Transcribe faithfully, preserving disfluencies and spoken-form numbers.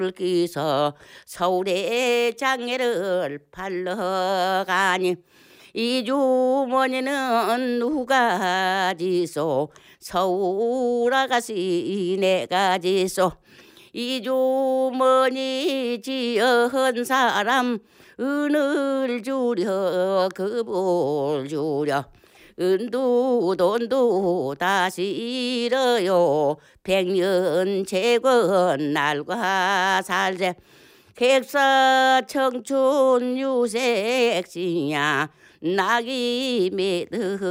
불기서 서울의 장애를 팔러 가니 이 주머니는 누가 지소 서울 아가씨 내가 지소 이 주머니 지은 사람 은을 주려 급을 주려 은두 돈도 다 싫어요 백년 재건 날과 살세 객사 청춘 유색시냐 낙이 매드